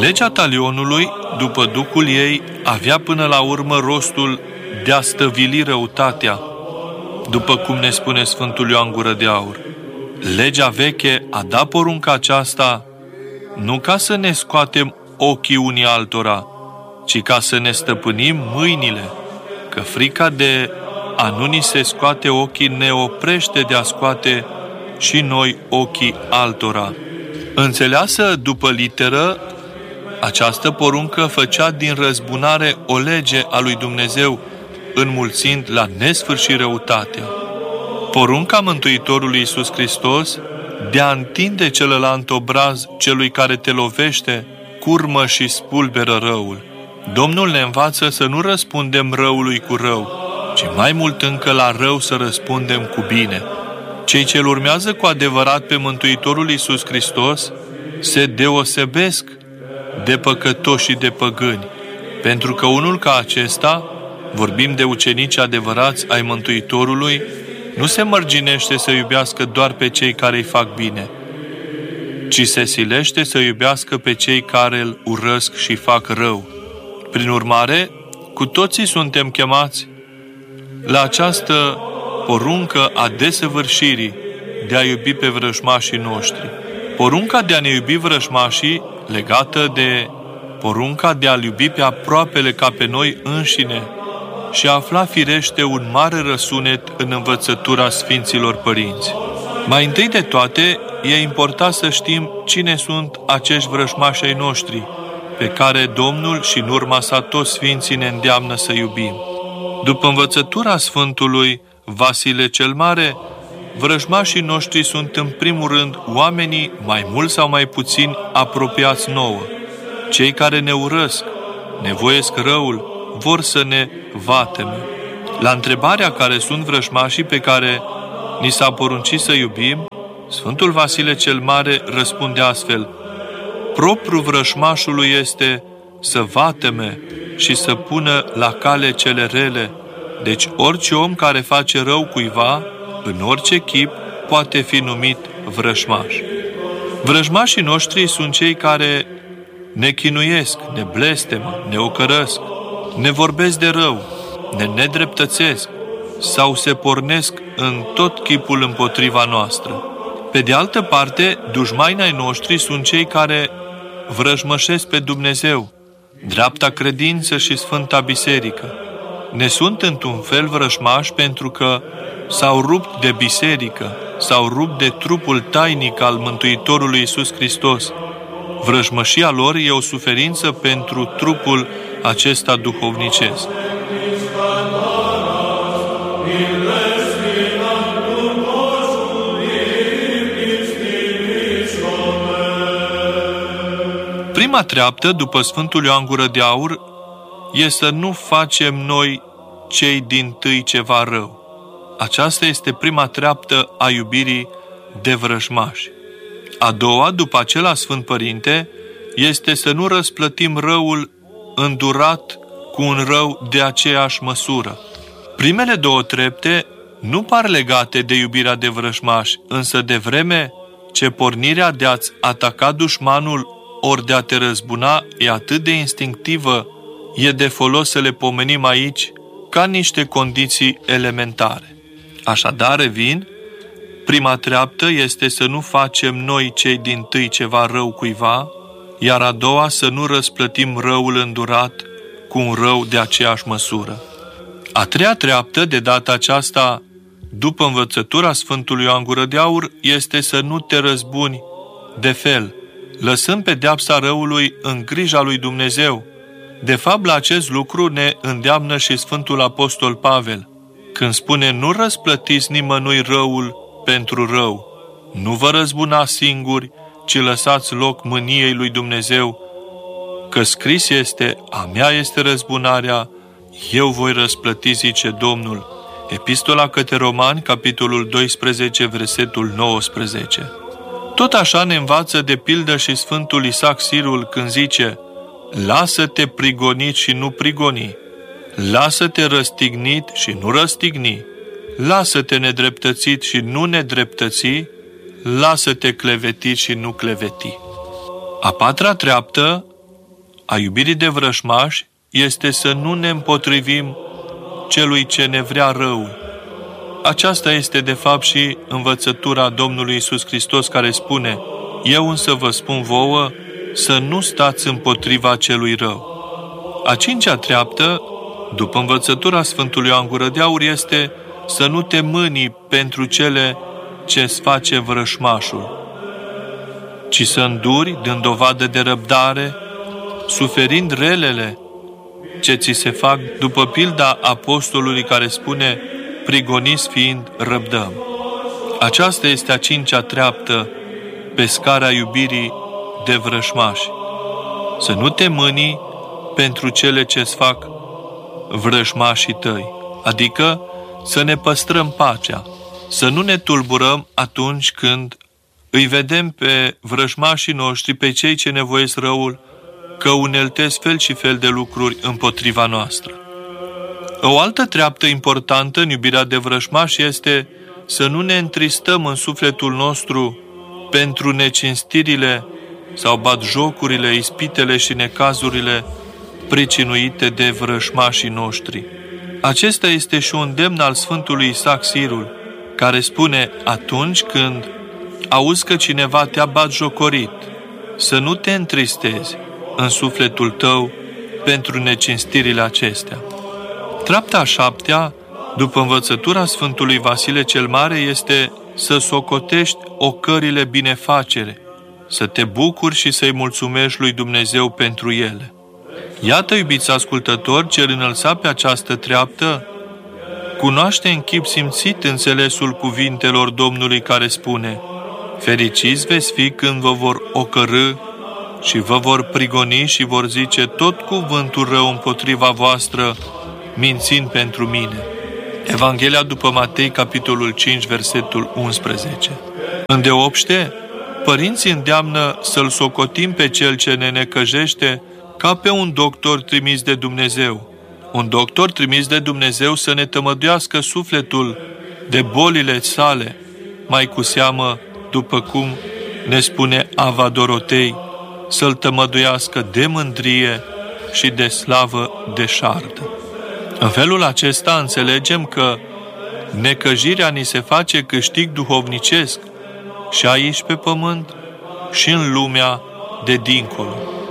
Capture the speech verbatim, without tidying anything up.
Legea talionului, după ducul ei, avea până la urmă rostul de a stăvili răutatea, după cum ne spune Sfântul Ioan Gură de Aur. Legea veche a dat porunca aceasta nu ca să ne scoatem ochii unii altora, ci ca să ne stăpânim mâinile, că frica de a nu ni se scoate ochii ne oprește de a scoate și noi ochii altora. Înțeleasă după literă, această poruncă făcea din răzbunare o lege a lui Dumnezeu, înmulțind la nesfârșit răutatea. Porunca Mântuitorului Iisus Hristos de a întinde celălalt obraz celui care te lovește, curmă și spulberă răul. Domnul ne învață să nu răspundem răului cu rău, ci mai mult încă la rău să răspundem cu bine. Cei ce-L urmează cu adevărat pe Mântuitorul Iisus Hristos se deosebesc de păcătoși și de păgâni, pentru că unul ca acesta, vorbim de ucenici adevărați ai Mântuitorului, nu se mărginește să iubească doar pe cei care îi fac bine, ci se silește să iubească pe cei care îl urăsc și fac rău. Prin urmare, cu toții suntem chemați la această poruncă a desăvârșirii de a iubi pe vrăjmașii noștri. Porunca de a ne iubi vrăjmașii, legată de porunca de a-L iubi pe aproapele ca pe noi înșine, și a afla firește un mare răsunet în învățătura Sfinților Părinți. Mai întâi de toate, e important să știm cine sunt acești vrăjmași ai noștri, pe care Domnul și în urma sa toți Sfinții ne îndeamnă să iubim. După învățătura Sfântului Vasile cel Mare, vrăjmașii noștri sunt în primul rând oamenii mai mult sau mai puțin apropiați nouă, cei care ne urăsc, ne voiesc răul, vor să ne vateme. La întrebarea care sunt vrăjmașii pe care ni s-a poruncit să iubim, Sfântul Vasile cel Mare răspunde astfel: propriul vrăjmașului este să vateme și să pună la cale cele rele. Deci orice om care face rău cuiva, în orice chip, poate fi numit vrăjmaș. Vrăjmașii noștri sunt cei care ne chinuiesc, ne blestemă, ne ocărăsc, ne vorbesc de rău, ne nedreptățesc sau se pornesc în tot chipul împotriva noastră. Pe de altă parte, dușmanii ai noștri sunt cei care vrăjmășesc pe Dumnezeu, dreapta credință și Sfânta Biserică. Ne sunt într-un fel vrăjmași pentru că s-au rupt de biserică, s-au rupt de trupul tainic al Mântuitorului Iisus Hristos. Vrăjmășia lor e o suferință pentru trupul acesta duhovnicesc. Prima treaptă, după Sfântul Ioan Gură de Aur, e să nu facem noi cei dintâi ceva rău. Aceasta este prima treaptă a iubirii de vrăjmași. A doua, după acela Sfânt Părinte, este să nu răsplătim răul îndurat cu un rău de aceeași măsură. Primele două trepte nu par legate de iubirea de vrăjmași, însă de vreme ce pornirea de a-ți ataca dușmanul ori de a te răzbuna e atât de instinctivă, e de folos să le pomenim aici ca niște condiții elementare. Așadar, revin, prima treaptă este să nu facem noi cei dintâi ceva rău cuiva, iar a doua să nu răsplătim răul îndurat cu un rău de aceeași măsură. A treia treaptă, de data aceasta, după învățătura Sfântului Ioan Gură de Aur, este să nu te răzbuni de fel, lăsând pedeapsa răului în grija lui Dumnezeu. De fapt, la acest lucru ne îndeamnă și Sfântul Apostol Pavel, când spune: nu răsplătiți nimănui răul pentru rău, nu vă răzbuna singuri, ci lăsați loc mâniei lui Dumnezeu, că scris este: a mea este răzbunarea, eu voi răsplăti, zice Domnul. Epistola către Romani, capitolul doisprezece, versetul nouăsprezece. Tot așa ne învață de pildă și Sfântul Isaac Sirul când zice: lasă-te prigonit și nu prigoni, lasă-te răstignit și nu răstigni, lasă-te nedreptățit și nu nedreptăți, lasă-te clevetit și nu cleveti. A patra treaptă a iubirii de vrăjmași este să nu ne împotrivim celui ce ne vrea răul. Aceasta este de fapt și învățătura Domnului Iisus Hristos, care spune: eu însă vă spun vouă să nu stați împotriva celui rău. A cincea treaptă, după învățătura Sfântului Ioan Gură de Aur, este să nu te mâni pentru cele ce-ți face vrăjmașul, ci să înduri, dând dovadă de răbdare, suferind relele ce ți se fac, după pilda apostolului care spune: prigoniți fiind, răbdăm. Aceasta este a cincea treaptă pe scara iubirii de vrăjmași. Să nu te mâni pentru cele ce-ți fac vrăjmașii tăi, adică să ne păstrăm pacea, să nu ne tulburăm atunci când îi vedem pe vrăjmașii noștri, pe cei ce ne voiesc răul, că uneltesc fel și fel de lucruri împotriva noastră. O altă treaptă importantă în iubirea de vrăjmași este să nu ne întristăm în sufletul nostru pentru necinstirile sau batjocurile, ispitele și necazurile pricinuite de vrăjmașii noștri. Acesta este și un îndemn al Sfântului Isaac Sirul, care spune: atunci când auzi că cineva te-a batjocorit, să nu te întristezi în sufletul tău pentru necinstirile acestea. Treapta a șaptea, după învățătura Sfântului Vasile cel Mare, este să socotești ocările binefacere, să te bucuri și să-i mulțumești lui Dumnezeu pentru ele. Iată, iubiți ascultători, cel înălțat pe această treaptă cunoaște în chip simțit înțelesul cuvintelor Domnului care spune: fericiți veți fi când vă vor ocărî și vă vor prigoni și vor zice tot cuvântul rău împotriva voastră, mințind pentru mine. Evanghelia după Matei, capitolul cinci, versetul unsprezece. Îndeopște, părinții îndeamnă să-l socotim pe cel ce ne necăjește ca pe un doctor trimis de Dumnezeu. Un doctor trimis de Dumnezeu să ne tămăduiască sufletul de bolile sale, mai cu seamă, după cum ne spune Ava Dorotei, să-l tămăduiască de mândrie și de slavă deșartă. În felul acesta înțelegem că necăjirea ni se face câștig duhovnicesc și aici pe pământ și în lumea de dincolo.